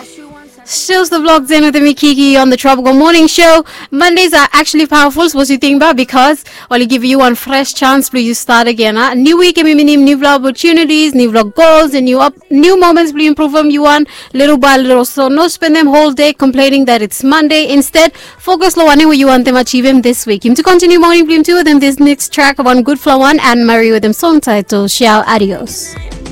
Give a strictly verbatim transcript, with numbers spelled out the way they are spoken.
Shows the vlogs in with me Kiki on the Tropical Morning Show. Mondays are actually powerful, supposed to think about, because only give you one fresh chance for you start again. Huh? New week, and new new vlog opportunities, new vlog goals, and new up, new moments for you improve from you on little by little. So no spend them whole day complaining that it's Monday. Instead, focus on what you want them achieve him this week. Him to continue morning blame two of them this next track of one good flow one and Marie with them song title Ciao Adios.